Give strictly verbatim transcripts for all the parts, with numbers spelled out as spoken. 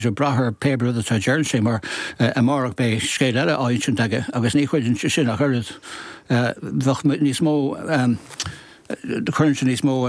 Jo brahar pebre dat Jern sé mar a mark bei skeile áintn tage agus ní chuidn sin a churid bfach mit níos mó de current níos mó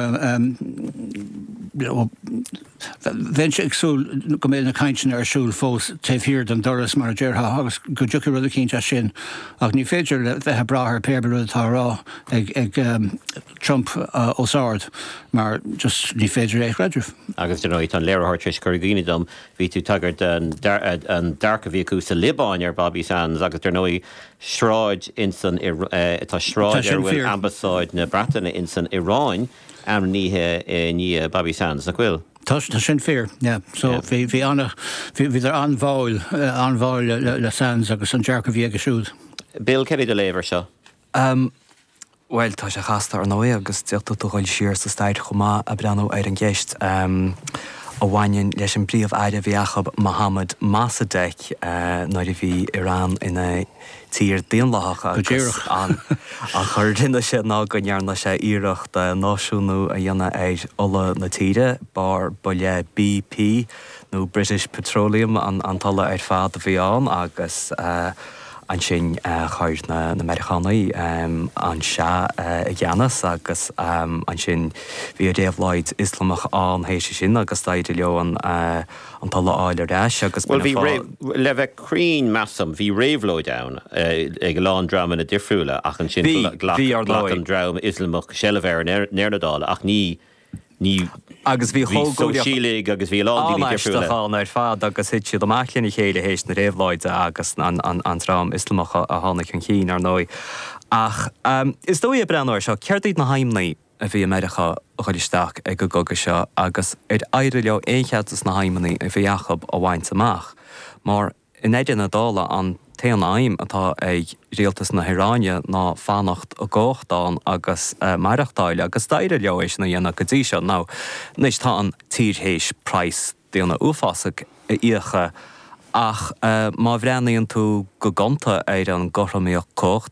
ven agsúl go mé na caiintin ar siúl fós taobhhir an doras mar deartha agus go dúcha rud a cinnte sin ach ní féidir le bheithe brahar pebre atá rá ag ag Trump ósáard mar just ní féidir é chreidirh. Agus den áit an léirthirtris chuirgíine dom hí tú tagart an darcha bhíú sa Libáin ar Bobby Sands agus der nói sráid insan tá sráid ar bhfuil ambasáid na Bretainna insan Iráin am níthe ní Bobby Sands na bhfuil. Tá sin fér, so bhí anna bhí ar anmháil anmháil le Sands agus an dearcha bhí agasúd. Bill Kelly de léver seo. Um, Well, tá sé chasta ar nó agus tíochtú tú ghil siar sa staid chumá a breanú ar an gceist um, a bhhain leis an bríomh aire bhíachab Mohammed Mossadegh uh, nóir bhí Irán ina tír déonlacha agus an an chuirtine sé ná go nearna sé íirecht de náisiúnú a dhéanana éid ola na tíre bar bolle B P nó British Petroleum an antalla ar fád a bhíán agus uh, an sin uh, chuir na, na Americanaí um, an se uh, i gceannas agus um, an sin bhí a réamhláid Islamach an hééis sin agus staid leo an uh, an talla áil reis agus well, bhí le bheith crín massam bhí réamhlóid down uh, ag lán drama na difriúla ach an sin glach an dram Islamach sellahar nearnadála ach ní ní agus bhí sílig agus bhí láán ar fád agus hit siad amachlinn i chéile hééis na réamhláide agus an rám Islamach a tháinig an chin ar nói. Ach um, is dó a breanir seo ceirdaid na haimnaí a bhí America a chuisteach ag go goga seo agus ar éidir leo écheadtas na haimnaí a bhí achab a bhaint amach. Mar in éidir na dála an téan aim atá ag rialtas na Hiráine ná fannacht a gáchtán agus uh, marachtáile agus daire leéis na dhéanana go dtí seo ná níos tá an tíorthééis price déanana uafásach i íocha ach uh, má bhreanaíonn tú go ganta ar an goramíoch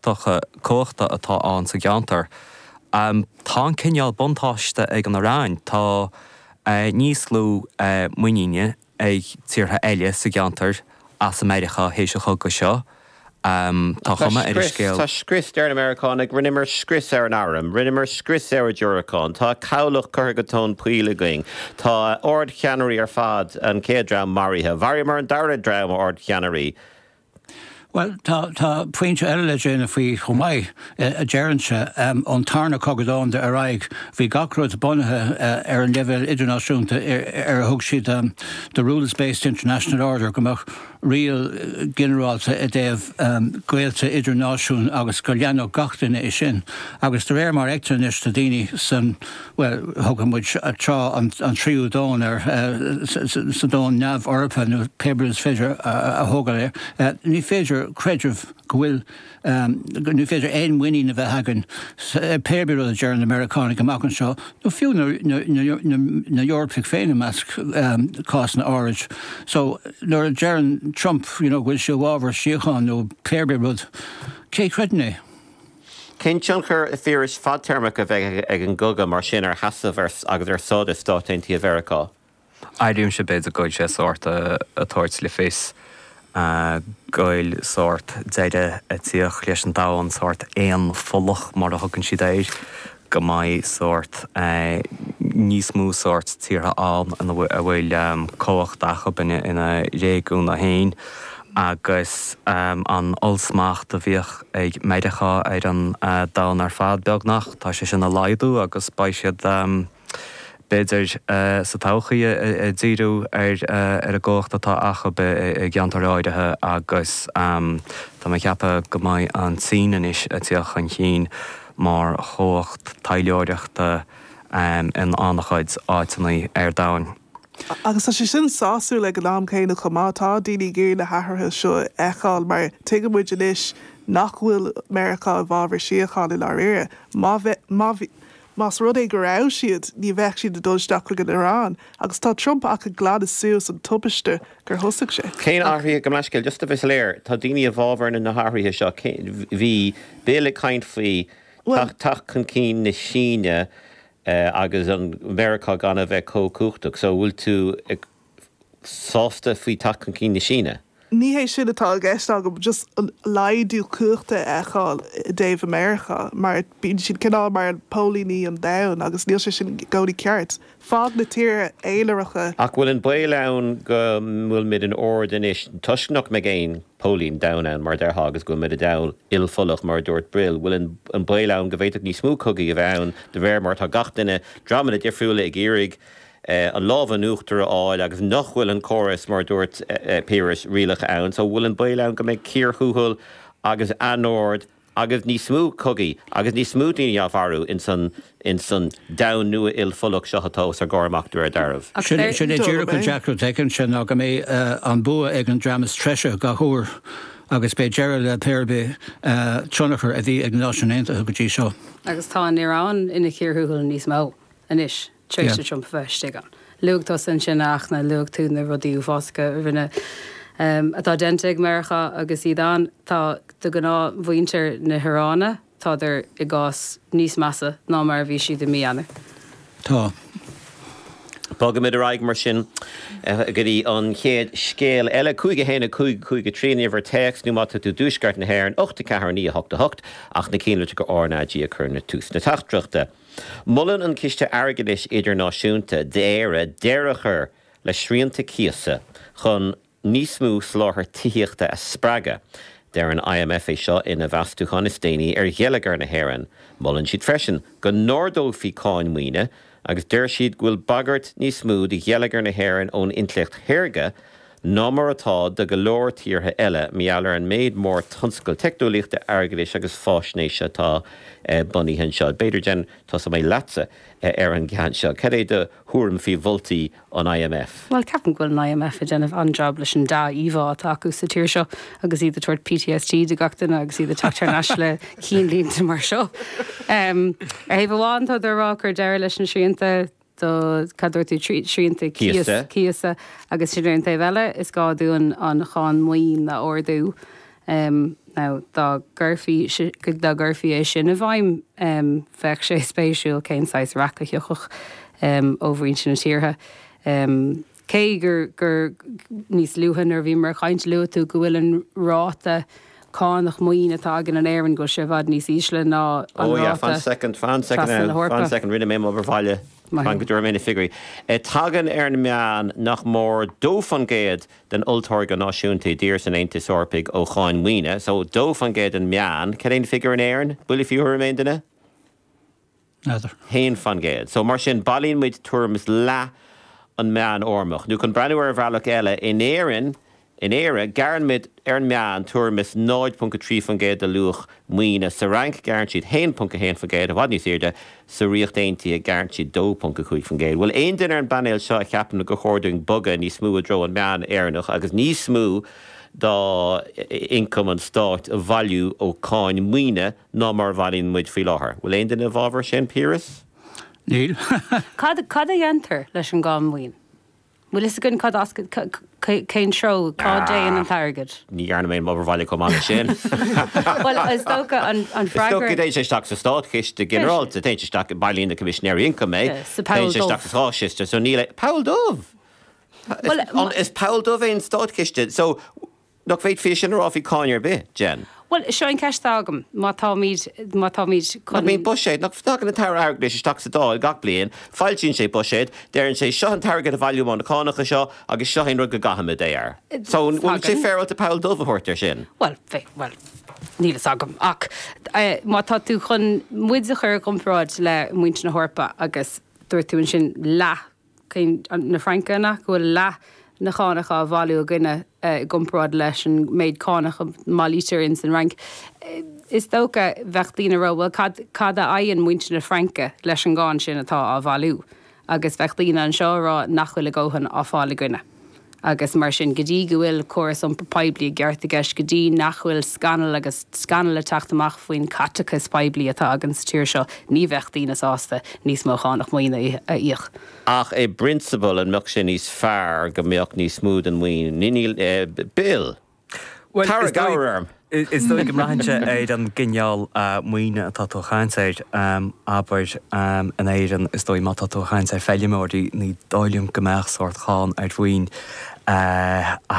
cóchta atá an sa geantar. Um, tá cineal buntáiste ag an aráin tá uh, níos lú uh, muíine ag tíortha eile sa geantar as America hééis a go seo. Um, tá chuma ar scéal. Tá scris ar an Americán ag rinimar scris ar an áram, rinimar scris ar a Dúracán, tá cabhlach curgatón puile going, tá ord cheannarí ar fad an céadram marithe, bharí mar an dara dram ord cheannarí. Well, tá tá pointe eile déanana faoi chomáid a dearanse um, an tarna cogadán de araig bhí gacrúd bunathe uh, ar an level idirnáisiúnta ar a thug siad um, the rules-based international order gomach rial uh, generálta a déobh um, gailta idirnáisiún agus go leanú gachtainna is sin agus de réir mar eictanis tá daoine san well thugamid trá an, an tríú dón ar uh, sa dón neamh Orpa nó Pebbles féidir a thuga léir. Ní féidir creidirh gohfuil nu féidir éon winning na bheith hagan péirbí a dear an Americánig amachchan seo nó fiú na Eorpach féin measc cás na áid. So nuair a dearan Trump bhfuil se bhábhar siocháin nó péirbí rud cé creidné. Cén tionchar a fíris fad termach a bheith ag an goga mar sin ar hasamh agus ar sáda státaintí a Vericá? Aidím se béid a goid sé sort a tóirt le fés. Uh, goil sort deide a tíoch leis an dáhan sort éon follach mar a thugann siad éir go maiid sort uh, níos mú sort tíortha an a bhfuil um, cóach dacha ina ina réún na hain agus um, an olsmacht a bhíoch ag meidecha ar an uh, dáhan ar fad beagnach tá sé sin na laidú agus ba siad um, beidir uh, sa tauchaí a ddíú ar ar a ggócht atá acha be i gceantaráidethe agus um, tá mai ceappa go mbeidh an tíanais a tíoch an chin mar chócht taileoireachta um, in annachchaid áitina ar dain. Agus tá sé sin sáú le go lám chéine chumátá daoine géir le hathartha seo eáil mar tuige muid leis nach bhfuil America bhábhar siocháil le réire. Má Mas rud é go rá siad ní bheith siad a dulteach le an Irán, agus tá Trump ach a glad is suas an tupaiste gur thosaigh sé. Cén áthraí go meisceil just a bheits léir, tá daoine a bhábhar na hatharthaithe seo bhí béle caint faoi tach chun cín na Síne agus an America gan a bheith cócúchtach, so bhfuil tú sásta faoi tacht chun cín na Síne. Ní hé sin atá gist agam just leidú cuachta eáil Dave America, mar bín siad cinál mar an pólíní an dain agus níl sé sin ggóí ceart. Fád na tíre éileiricha. Ach bhfuil an bailán go bhfuil mid an ordan is tuisnach me géin pólín danan mar d agus go mid a dail ilfolach mar dúirt brill. Bhfuil an bailán go bhéiteach ní smú cogaí a bheann de bhéir mar tá gatainine dramana difriúla ag irig Uh, an lábh an uachtar áil agus nach bhfuil an choras mar dúirt uh, uh, Píris rialach ann, so bhfuil an bailán go méid cíorthúthúil agus anord agus ní smú cogaí agus ní smútaí a bharú in san in san dain nua ilfolach seotá ar gáirmachú ar darmh. Sin é ddíra go Jackú teann sin a go mé an bua ag an dramas treise go thuair agus bé Gerald le Peirbe tionachar a bhí ag náisiúnta go dtí seo. Agus tá an Irán ina cíorthúil níos mó inis. Tréiste Trump bheiste gan. Luúgtá san sin achna luúg tú na rudíú fásca bhína atá denteag America agus iad tá do gná bhaintear na Hirána tá idir i gás níos massa ná mar bhí siad míana. Tá. Bogam mid aig mar sin gurí an chéad scéal eile chuige héna chuig chuige tríine bhar text nó mata tú dúsgart na hair an ochta cehar ní hocht a hocht ach na cíanlaite go ornádí a chuna tús na tachtreachta. Mullen an ciste airgeis idirnáisiúnta d'éire deirichar le sríanta cíasa chun níos mú sláthair tííochta a spraga. Deir an I M F é seo ina bheastú Chanistéine ar dhéalagar na hÉireann. Mullen siad freisin go nódó fi cáin muoine agus deir siad ghfuil bagart níos mú de dhéalagar na hÉireann ón intlecht Hairge ná mar atá de go leor tíortha eile meallar an méid mór tunscail teictúlaíochta airgeis agus fásnéise tá bunaí hen seo. Beidir gen tá sa mé latsa ar an gceann seo. Cad é de thuairm fí bhultaí an I M F? Well, ceapan ghfuil an I M F a déanamh anjob leis an dá íomhá acu sa tíir seo agus iad tuairt P T S D de gachtainna agus iad tuachtar neis le cíonlínta mar seo. Ar heh bháin tá rá gur deir leis an sríanta do cadúirtú sríanta cíasa agus siúnta bheile is gáúin an cháin muoin na ordú. Um, now, dá gurfií dá gurfií é sin a bhaim um, feic sé spéisiúil cén sais racha thiochach um, óhríonn sin na tíortha. Um, cé gur gur níos luúhan ar bhí mar chaint luú tú go bhfuil an ráta cánach muoin atá gan an éireann go sé bhd níos ísle ná an oh, yeah, ráta. fan second, fan second, fan second, rinne mé mar bhaile. Fan go dúir ména figurí. Tagan ar na meán nach mór dó fan géad den ultar go náisiúnta dír san Aontas Orpaig ó cháin muoine, so dó fan géad an meán, cad éon figur an éireann, bualadh fiú remain duine? Neidir. Héin fan géad. So mar sin bailíonn muid tuairemas le an meán ormach. Nú chun breanú ar bhealach eile in éireann in éire garan mid ar an meán tuairemas náid punca trí fan géad a luach muoine sa rank garan siad héin punca héin fan géad a bhd níos éirde sa riocht aontaí a garan siad dó punca chuig fan géad. Bhfuil aon duine ar an banéil seo a cheapan go chóirdaing boga níos smú a dro an meán éireannach agus níos smú dá income an stát a bhailiú ó cáin muoine ná mar bhailíonn muid faoi láthair. Bhfuil aon duine bhábhar sin Píris? Níl. Cad a dhéantar leis an gá muoin? Bhfuil is a gunn cad asca cén seo cá déan an targad. Ní ghearna mé mar bhaile com an sin. Well, is dócha an freigar. Stocha éis éisteach sa stát chiste generalta téisteach bailíonn na commissionéir income é. Téisteach sa cháiste so níl Paul Dove. Is Paul Dove éon stát chiste, so nach féit fé sin ráí cáinir be, Jen. Well, seoin ceist agam, má tá míid má tá míid chun mí buséid nach ftágan na tar airgléis isteach sa dáil gach blion, fáiltín sé buséid, déann sé seo an targad a bhailiú an cánacha seo agus seoinn rud go gahamid é. So bhfuil sé fearil a Paul Dove thuirtar sin. Well, fé, well, nílas agam ach má tá tú chun muid a chur compráid le muint na hhorpa agus dúir tú sin le na Francanna gohfuil le na chánacha a bhailiú a gine gomprád leis an méid cánacha málítear in san rank. Is dócha bheachtaína rá bhfuil cad a aon muinte na Franca leis an gáin sin atá a bhailiú, agus bheachtaína an seo rá nachfuil a ggóhan á fála gine. Agus mar sin go dtí go bhfuil choras an paibli geart ageis go dtí nachfuil scanal agus scanal a teachtamach faoin catachas paibli atá agan sa tíir seo ní bheachtaína sásta níos mó chánach muoine a íoch. Ach é principal an meach sin níos fearr go mbeoch níos smúd an muoin. Níl Bill. Well, Tara Gowram. Is dó go maihanse éiad an gceall muoine atá tú chainsaid aber an éan is dói mata tú chainsaid féilimóirí ní dáilium gombeach sort cháin ar bhaoin. uh,